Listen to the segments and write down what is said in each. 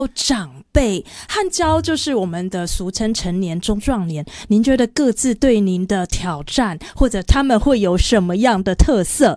长辈和教就是我们的俗称成年中壮年，您觉得各自对您的挑战或者他们会有什么样的特色？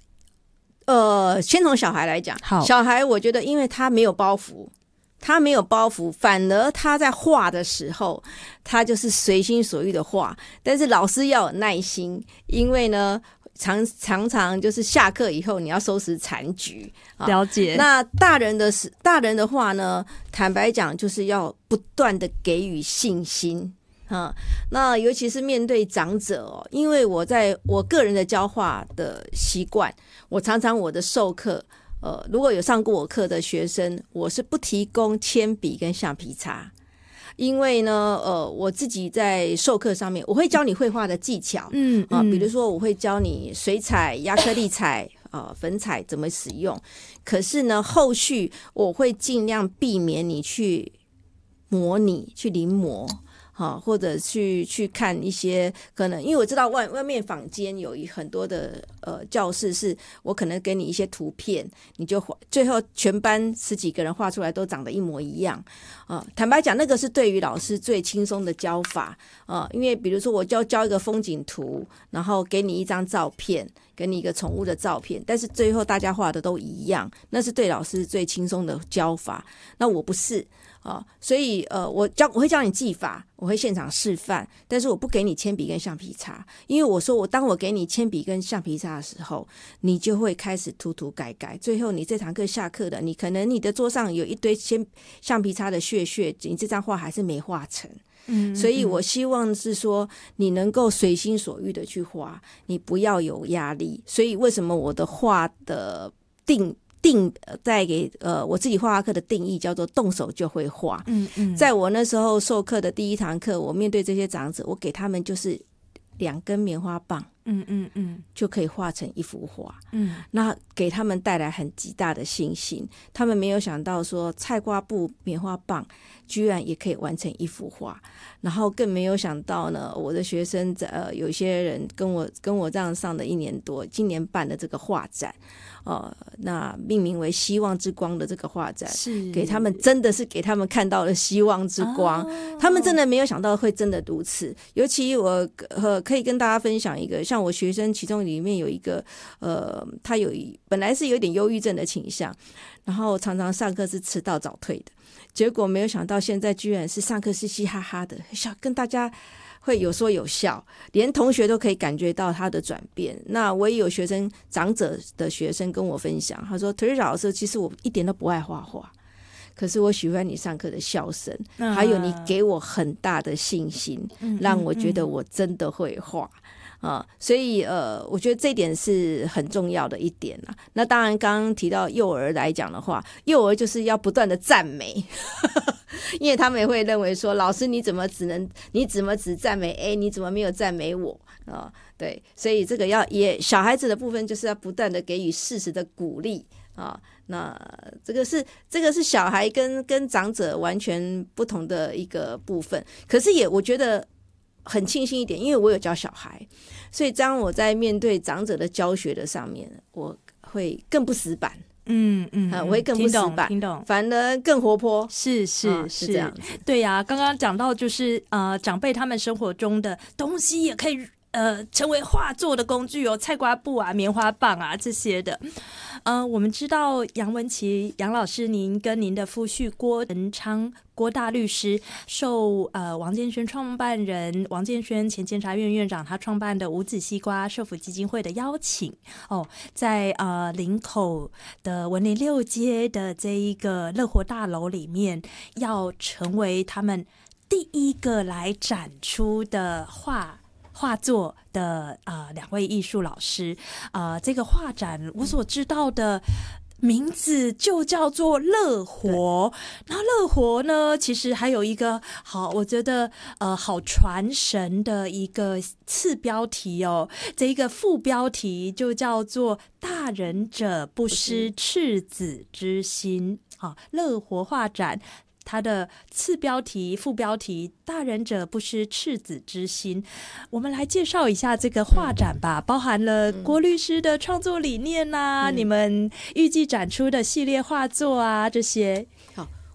先从小孩来讲， 好， 小孩我觉得因为他没有包袱，反而他在画的时候，他就是随心所欲的画。但是老师要有耐心，因为呢，常常就是下课以后你要收拾残局。 了解。 那大人的话呢，坦白讲就是要不断的给予信心。那尤其是面对长者因为我个人的教画的习惯，我常常我的授课如果有上过我课的学生，我是不提供铅笔跟橡皮擦，因为呢我自己在授课上面我会教你绘画的技巧，比如说我会教你水彩、亚克力彩粉彩怎么使用，可是呢后续我会尽量避免你去模拟去临摹或者去看一些可能，因为我知道外面坊间有很多的教室是我可能给你一些图片，你就最后全班10几个人画出来都长得一模一样坦白讲那个是对于老师最轻松的教法因为比如说我教一个风景图，然后给你一张照片，给你一个宠物的照片，但是最后大家画的都一样，那是对老师最轻松的教法。那我不是所以我会教你技法，我会现场示范，但是我不给你铅笔跟橡皮擦，因为我说当我给你铅笔跟橡皮擦的时候，你就会开始涂改，最后你这堂课下课了，你可能你的桌上有一堆橡皮擦的屑，你这张画还是没画成。所以我希望是说你能够随心所欲的去画，你不要有压力。所以为什么我的画的带给我自己画课的定义叫做动手就会画。在我那时候授课的第一堂课，我面对这些长者，我给他们就是2根棉花棒，就可以画成一幅画。那给他们带来很极大的信心，他们没有想到说菜瓜布棉花棒居然也可以完成一幅画，然后更没有想到呢，我的学生有些人跟我这样上的1年多，今年办的这个画展那命名为希望之光的这个画展，是给他们真的是给他们看到了希望之光他们真的没有想到会真的如此。尤其我可以跟大家分享一个，像我学生其中里面有一个他本来是有点忧郁症的倾向，然后常常上课是迟到早退的，结果没有想到现在居然是上课是嘻哈哈的，跟大家会有说有笑，连同学都可以感觉到他的转变。那我也有长者的学生跟我分享，他说 Teresa 老师，其实我一点都不爱画画，可是我喜欢你上课的笑声，还有你给我很大的信心，让我觉得我真的会画所以我觉得这一点是很重要的一点啦。那当然刚刚提到幼儿来讲的话，幼儿就是要不断的赞美因为他们也会认为说，老师你怎么只赞美 A， 你怎么没有赞美我对，所以这个小孩子的部分就是要不断的给予适时的鼓励那这个是小孩跟长者完全不同的一个部分。可是我觉得很庆幸一点，因为我有教小孩，所以当我在面对长者的教学的上面，我会更不死板我会更不死板， 听懂， 反而更活泼， 是这样子。 对呀，刚刚讲到就是长辈他们生活中的东西也可以成为画作的工具菜瓜布啊、棉花棒啊这些的。我们知道杨文琪杨老师，您跟您的夫婿郭仁昌郭大律师受王建煊创办人王建煊前监察院院长他创办的无籽西瓜社福基金会的邀请在林口的文林6街的这一个乐活大楼里面，要成为他们第一个来展出的画作的2位艺术老师这个画展我所知道的名字就叫做乐活。然后乐活呢，其实还有一个我觉得好传神的一个次标题这一个副标题就叫做大人者不失赤子之心乐活画展它的次标题副标题大人者不失赤子之心。我们来介绍一下这个画展吧，包含了郭律师的创作理念你们预计展出的系列画作这些。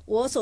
我所